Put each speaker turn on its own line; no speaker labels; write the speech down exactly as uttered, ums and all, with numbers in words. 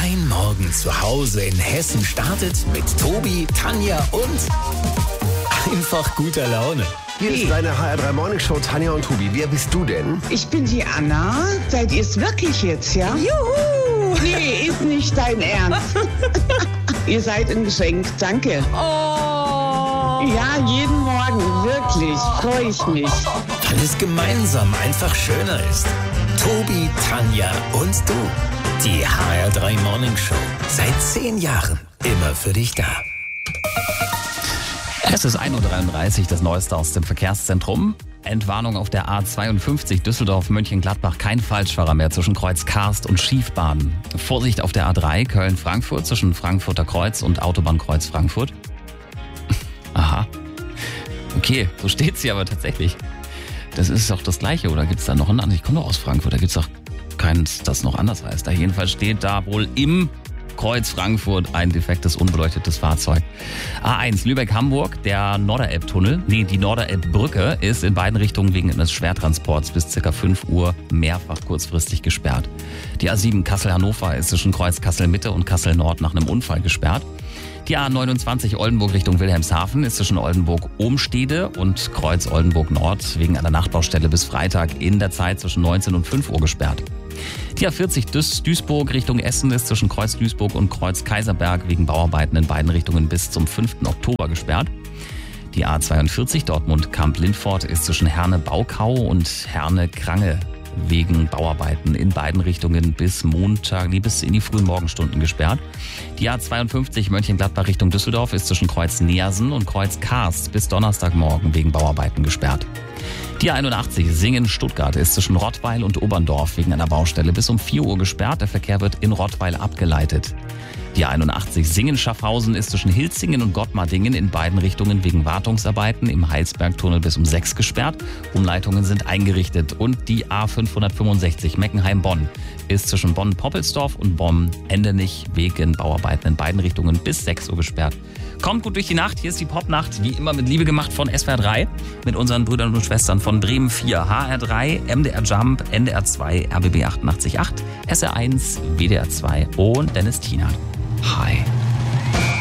Dein Morgen zu Hause in Hessen startet mit Tobi, Tanja und einfach guter Laune.
Hier ist deine H R drei Morning Show, Tanja und Tobi. Wer bist du denn?
Ich bin die Anna. Seid ihr es wirklich jetzt, ja? Juhu! Nee, ist nicht dein Ernst. Ihr seid ein Geschenk. Danke.
Oh!
Ja, jeden Morgen. Wirklich. Freue ich mich.
Weil es gemeinsam einfach schöner ist. Tobi, Tanja und du. Die H R drei Morning Show. Seit zehn Jahren. Immer für dich da.
Es ist ein Uhr dreiunddreißig, das Neueste aus dem Verkehrszentrum. Entwarnung auf der A zweiundfünfzig Düsseldorf-Mönchengladbach, kein Falschfahrer mehr zwischen Kreuz Karst und Schiefbahn. Vorsicht auf der A drei Köln-Frankfurt zwischen Frankfurter Kreuz und Autobahnkreuz Frankfurt. Aha. Okay, so steht sie aber tatsächlich. Das ist doch das Gleiche, oder gibt es da noch ein anderes? Ich komme doch aus Frankfurt, da gibt es doch keins, das noch anders heißt. Da jedenfalls steht da wohl im Kreuz Frankfurt ein defektes, unbeleuchtetes Fahrzeug. A eins Lübeck-Hamburg, der Norderelb-Tunnel, nee, die Norderelb-Brücke ist in beiden Richtungen wegen eines Schwertransports bis ca. fünf Uhr mehrfach kurzfristig gesperrt. Die A sieben Kassel-Hannover ist zwischen Kreuz Kassel-Mitte und Kassel-Nord nach einem Unfall gesperrt. Die A neunundzwanzig Oldenburg Richtung Wilhelmshaven ist zwischen Oldenburg-Ohmstede und Kreuz Oldenburg-Nord wegen einer Nachtbaustelle bis Freitag in der Zeit zwischen neunzehn und fünf Uhr gesperrt. Die A vierzig Duis- Duisburg Richtung Essen ist zwischen Kreuz Duisburg und Kreuz Kaiserberg wegen Bauarbeiten in beiden Richtungen bis zum fünften Oktober gesperrt. Die A zweiundvierzig Dortmund-Kamp-Lindfort ist zwischen Herne-Baukau und Herne-Krange wegen Bauarbeiten in beiden Richtungen bis Montag, nee, bis in die frühen Morgenstunden gesperrt. Die A zweiundfünfzig Mönchengladbach Richtung Düsseldorf ist zwischen Kreuz Neersen und Kreuz Karst bis Donnerstagmorgen wegen Bauarbeiten gesperrt. Die A einundachtzig Singen-Stuttgart ist zwischen Rottweil und Oberndorf wegen einer Baustelle bis um vier Uhr gesperrt. Der Verkehr wird in Rottweil abgeleitet. Die A einundachtzig Singen-Schaffhausen ist zwischen Hilzingen und Gottmardingen in beiden Richtungen wegen Wartungsarbeiten im Heilsbergtunnel bis um sechs gesperrt. Umleitungen sind eingerichtet. Und die A fünfhundertfünfundsechzig Meckenheim-Bonn ist zwischen Bonn-Poppelsdorf und Bonn-Endenich wegen Bauarbeiten in beiden Richtungen bis sechs Uhr gesperrt. Kommt gut durch die Nacht. Hier ist die Popnacht, wie immer mit Liebe gemacht von S W R drei. Mit unseren Brüdern und Schwestern von Bremen vier, H R drei, M D R Jump, N D R zwei, R B B achtundachtzig Komma acht, S R eins, W D R zwei und Dennis Tienert. Hi.